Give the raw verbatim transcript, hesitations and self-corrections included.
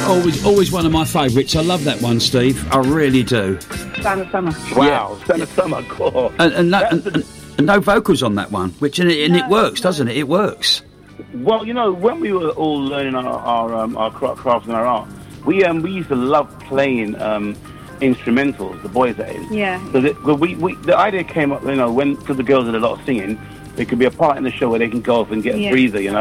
Always, always one of my favourites. I love that one, Steve. I really do. Summer, summer. Wow, Summer, Summer, cool. And, and, that, and, and, and no vocals on that one, which and it, and it works, doesn't it? It works. Well, you know, when we were all learning our our, um, our craft and our art, we um we used to love playing um instrumentals. The boys, that is. Yeah. So the, we, we the idea came up, you know, when because the girls did a lot of singing, there could be a part in the show where they can go off and get Yeah. a breather, you know.